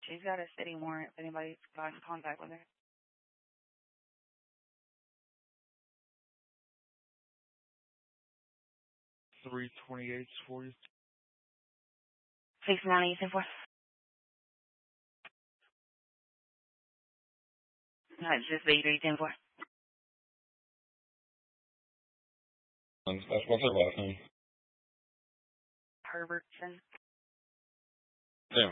She's got a city warrant if anybody's got in contact with her. 328 for you. 690, you said for? No, it's just B310 for. What's her last name? Herbertson. Yeah.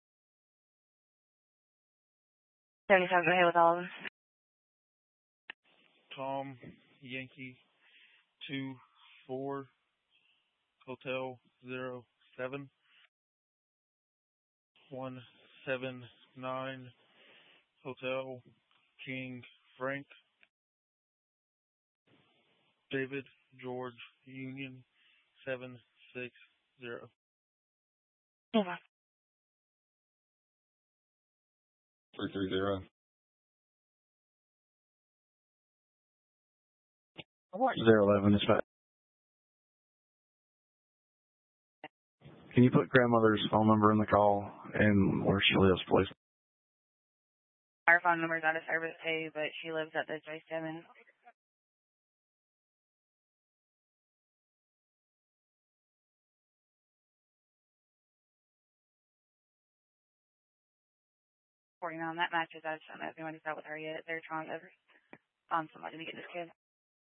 75, go ahead with all of them. Tom Yankee 24 Hotel 07 179 Hotel King Frank David George Union 760. 330. 011 is fine. Can you put grandmother's phone number in the call and where she lives, please? Our phone number's out of service too, but she lives at the J7. That matches. I just don't know if anybody's out with her yet. They're trying to find somebody to get this kid.